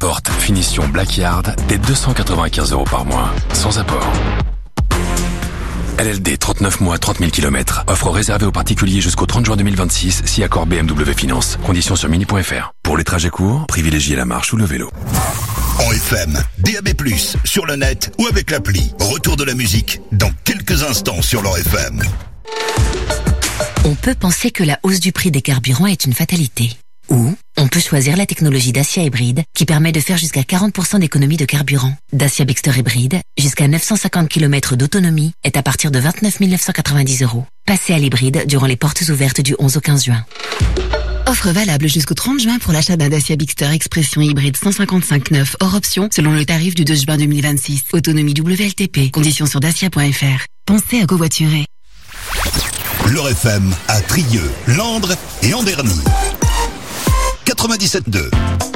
Porte, finition Black Yard, dès 295 € par mois, sans apport. LLD 39 mois, 30 000 km. Offre réservée aux particuliers jusqu'au 30 juin 2026, si accord BMW Finance. Conditions sur mini.fr. Pour les trajets courts, privilégiez la marche ou le vélo. En FM, DAB+, sur le net ou avec l'appli. Retour de la musique dans quelques instants sur leur FM. On peut penser que la hausse du prix des carburants est une fatalité. Ou on peut choisir la technologie Dacia Hybride qui permet de faire jusqu'à 40% d'économie de carburant. Dacia Bigster Hybride, jusqu'à 950 km d'autonomie, est à partir de 29 990 €. Passez à l'hybride durant les portes ouvertes du 11 au 15 juin. Offre valable jusqu'au 30 juin pour l'achat d'un Dacia Bigster Expression hybride 155/9 hors option selon le tarif du 2 juin 2026. Autonomie WLTP. Conditions sur dacia.fr. Pensez à covoiturer. Leur FM à Trieux, Landres et Anderny. 97.2.